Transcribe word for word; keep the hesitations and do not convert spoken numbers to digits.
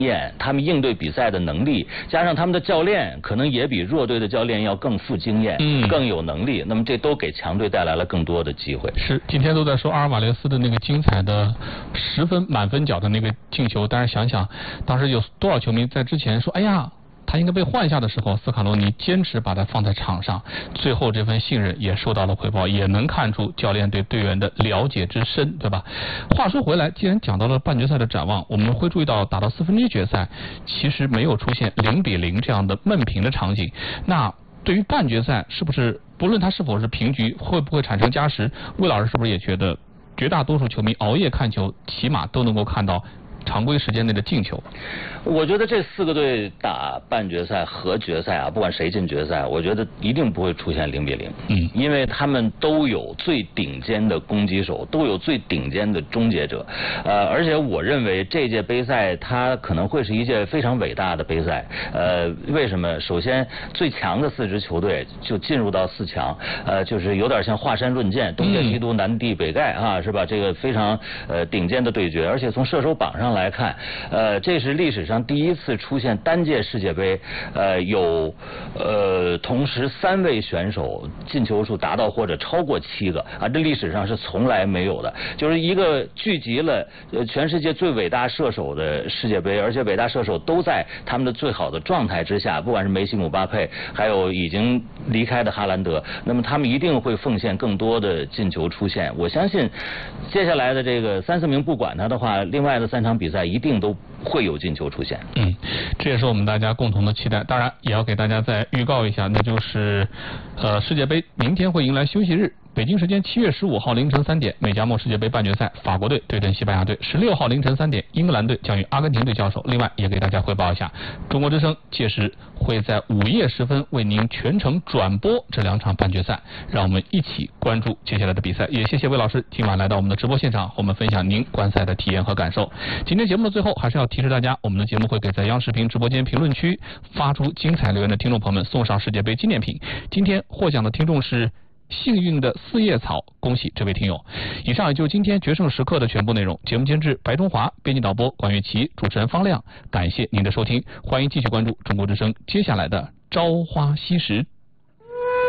验，他们应对比赛的能力，加上他们的教练可能也比弱队的教练要更富经验，嗯，更有能力，那么这都给强队带来了更多的机会。 是，今天都在说阿尔瓦雷斯的那个精彩的十分满分角的那个进球，但是想想当时有多少球迷在之前说，哎呀，他应该被换下的时候，斯卡罗尼坚持把他放在场上，最后这份信任也受到了回报，也能看出教练对队员的了解之深，对吧？话说回来，既然讲到了半决赛的展望，我们会注意到打到四分之一决赛，其实没有出现零比零这样的闷平的场景。那对于半决赛，是不是不论它是否是平局，会不会产生加时？魏老师是不是也觉得绝大多数球迷熬夜看球，起码都能够看到常规时间内的进球？ 我觉得这四个队打半决赛和决赛啊，不管谁进决赛，我觉得一定不会出现零比零。嗯，因为他们都有最顶尖的攻击手，都有最顶尖的终结者。呃，而且我认为这届杯赛它可能会是一届非常伟大的杯赛。呃，为什么？首先，最强的四支球队就进入到四强，呃，就是有点像华山论剑，东邪西毒南帝北丐啊，是吧？这个非常呃顶尖的对决，而且从射手榜上来看，呃，这是历史上第一次出现单届世界杯，呃，有呃同时三位选手进球数达到或者超过七个啊，这历史上是从来没有的，就是一个聚集了呃全世界最伟大射手的世界杯，而且伟大射手都在他们的最好的状态之下，不管是梅西、姆巴佩，还有已经离开的哈兰德，那么他们一定会奉献更多的进球出现。我相信接下来的这个三四名不管他的话，另外的三场比赛一定都会有进球出现。 嗯，这也是我们大家共同的期待。当然，也要给大家再预告一下，那就是呃世界杯明天会迎来休息日。北京时间七月十五号凌晨三点，美加墨世界杯半决赛，法国队对阵西班牙队；十六号凌晨三点，英格兰队将与阿根廷队交手。另外，也给大家汇报一下，中国之声届时会在午夜时分为您全程转播这两场半决赛，让我们一起关注接下来的比赛。也谢谢魏老师今晚来到我们的直播现场，和我们分享您观赛的体验和感受。今天节目的最后，还是要提示大家，我们的节目会给在央视频直播间评论区发出精彩留言的听众朋友们送上世界杯纪念品。今天获奖的听众是幸运的四叶草，恭喜这位听友。以上也就是今天决胜时刻的全部内容。节目监制白中华，编辑导播管乐琪，主持人方亮。感谢您的收听，欢迎继续关注中国之声接下来的朝花夕拾。